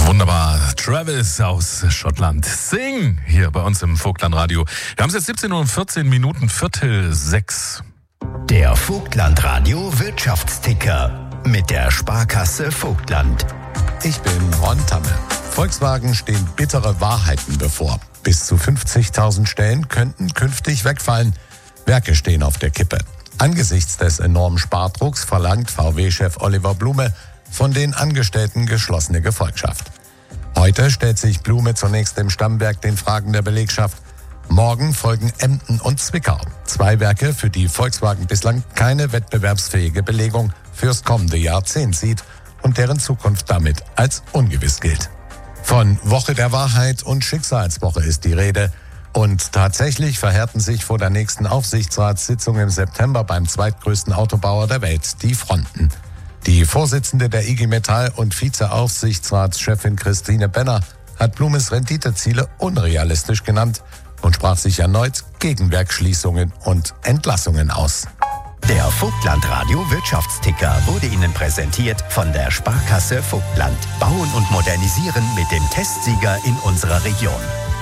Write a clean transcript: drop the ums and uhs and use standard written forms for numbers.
Wunderbar. Travis aus Schottland. Sing hier bei uns im Vogtlandradio. Wir haben es jetzt 17:14 Minuten, 5:45. Der Vogtlandradio Wirtschaftsticker mit der Sparkasse Vogtland. Ich bin Ron Tamme. Volkswagen stehen bittere Wahrheiten bevor. Bis zu 50.000 Stellen könnten künftig wegfallen. Werke stehen auf der Kippe. Angesichts des enormen Spardrucks verlangt VW-Chef Oliver Blume von den Angestellten geschlossene Gefolgschaft. Heute stellt sich Blume zunächst im Stammwerk den Fragen der Belegschaft. Morgen folgen Emden und Zwickau. 2 Werke, für die Volkswagen bislang keine wettbewerbsfähige Belegung fürs kommende Jahrzehnt sieht und deren Zukunft damit als ungewiss gilt. Von Woche der Wahrheit und Schicksalswoche ist die Rede. Und tatsächlich verhärten sich vor der nächsten Aufsichtsratssitzung im September beim zweitgrößten Autobauer der Welt die Fronten. Die Vorsitzende der IG Metall und Vizeaufsichtsratschefin Christine Benner hat Blumes Renditeziele unrealistisch genannt und sprach sich erneut gegen Werksschließungen und Entlassungen aus. Der Vogtlandradio Wirtschaftsticker wurde Ihnen präsentiert von der Sparkasse Vogtland. Bauen und modernisieren mit dem Testsieger in unserer Region.